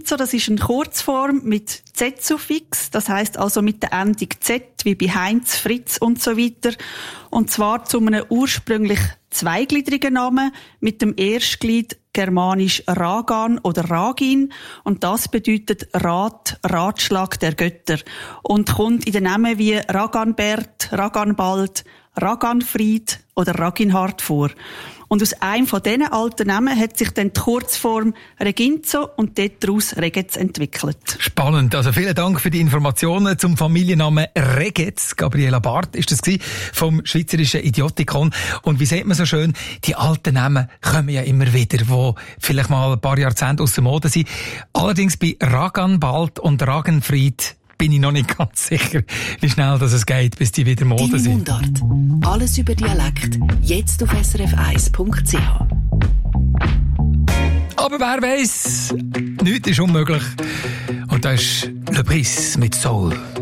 Reginzo, das ist eine Kurzform mit Z-Suffix, das heisst also mit der Endung Z, wie bei Heinz, Fritz und so weiter. Und zwar zu einem ursprünglich zweigliedrigen Namen mit dem Erstglied germanisch Ragan oder Ragin. Und das bedeutet Rat, Ratschlag der Götter. Und kommt in den Namen wie Raganbert, Raganbald, Raganfried oder Raginhard vor. Und aus einem von diesen alten Namen hat sich dann die Kurzform Reginzo und daraus Regetz entwickelt. Spannend. Also vielen Dank für die Informationen zum Familiennamen Regetz. Gabriela Barth ist das vom Schweizerischen Idiotikon. Und wie sieht man so schön, die alten Namen kommen ja immer wieder, die vielleicht mal ein paar Jahrzehnte aus der Mode sind. Allerdings bei Raganbald und Ragenfried bin ich noch nicht ganz sicher, wie schnell das es geht, bis die wieder Mode sind. Mundart. Alles über Dialekt. Jetzt auf srf1.ch. Aber wer weiss, nichts ist unmöglich. Und das ist Le Bris mit Soul.